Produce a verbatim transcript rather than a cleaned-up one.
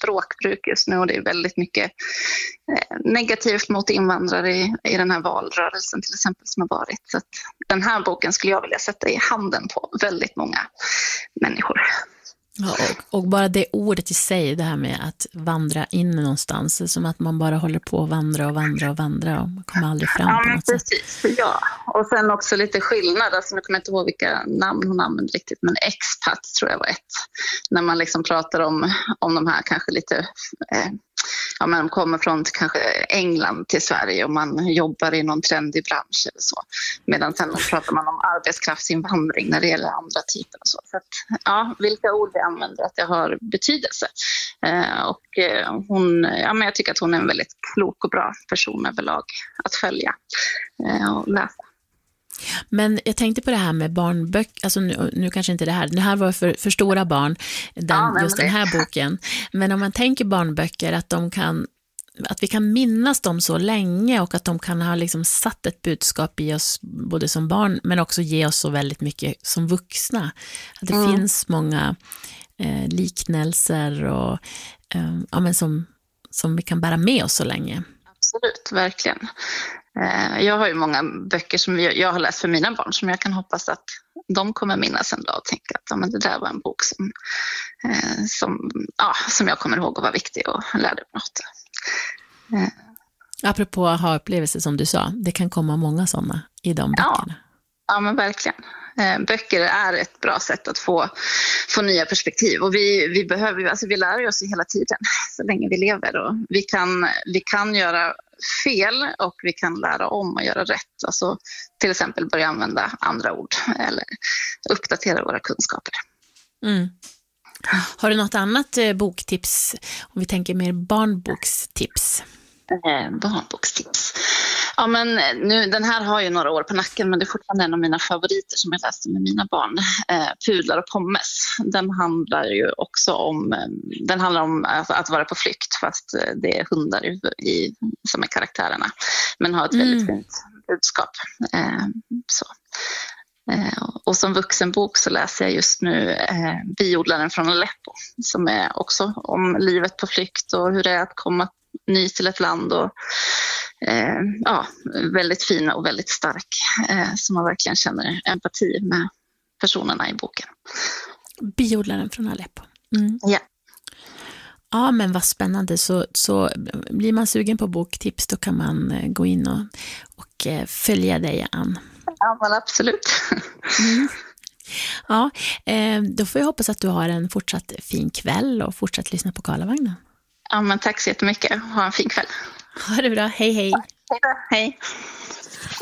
språkbruk just nu och det är väldigt mycket eh, negativt mot invandrare i, i den här valrörelsen till exempel som har varit. Så att den här boken skulle jag vilja sätta i handen på väldigt många människor. Ja, och, och bara det ordet i sig, det här med att vandra in någonstans, som att man bara håller på att vandra och vandra och vandra och man kommer aldrig fram ja, på något precis, sätt. Ja, och sen också lite skillnad, alltså nu kommer jag inte ihåg vilka namn hon använde riktigt, men expat tror jag var ett. När man liksom pratar om, om de här kanske lite... Eh, ja, men de kommer från kanske England till Sverige och man jobbar i någon trendig bransch eller så. Medan sen pratar man om arbetskraftsinvandring när det gäller andra typer och så. Så att, ja, vilka ord vi använder, att det har betydelse. Eh, och eh, hon, ja, men jag tycker att hon är en väldigt klok och bra person överlag att följa eh, och läsa. Men jag tänkte på det här med barnböcker, alltså nu, nu kanske inte det här, det här var för, för stora barn, den, ja, just den här boken. Men om man tänker barnböcker, att de kan, att vi kan minnas dem så länge och att de kan ha liksom satt ett budskap i oss både som barn men också ge oss så väldigt mycket som vuxna. Att det mm. finns många eh, liknelser och eh, ja, men som, som vi kan bära med oss så länge. Absolut, verkligen. Jag har ju många böcker som jag har läst för mina barn som jag kan hoppas att de kommer minnas en dag och tänka att ja, men det där var en bok som, som, ja, som jag kommer ihåg och var viktig och lärde mig något. Apropå att ha upplevelser som du sa, det kan komma många sådana i de böckerna. Ja, ja men verkligen. Böcker är ett bra sätt att få, få nya perspektiv och vi, vi, behöver, alltså vi lär oss hela tiden så länge vi lever och vi kan, vi kan göra fel och vi kan lära om och göra rätt, alltså till exempel börja använda andra ord eller uppdatera våra kunskaper. Mm. Har du något annat eh, boktips om vi tänker mer barnbokstips? Eh, barnbokstips. Ja, men nu, den här har ju några år på nacken men det är fortfarande en av mina favoriter som jag läste med mina barn. Eh, Pudlar och pommes. Den handlar ju också om, eh, den handlar om att, att vara på flykt fast det är hundar i, i, som är karaktärerna. Men har ett väldigt mm. fint budskap. Eh, så. Eh, och som vuxenbok så läser jag just nu eh, Biodlaren från Aleppo som är också om livet på flykt och hur det är att komma ny till ett land och eh, ja, väldigt fina och väldigt stark eh, som man verkligen känner empati med personerna i boken. Biodlaren från Aleppo. Mm. Ja. Ja, men vad spännande. Så, så blir man sugen på boktips då kan man eh, gå in och, och eh, följa dig, Ann. Ja, men absolut. Mm. Ja, eh, då får jag hoppas att du har en fortsatt fin kväll och fortsatt lyssna på Karlavagnen. Ja, men tack så jättemycket. Ha en fin kväll. Ha det bra. Hej, hej. Ja, hej då. Hej.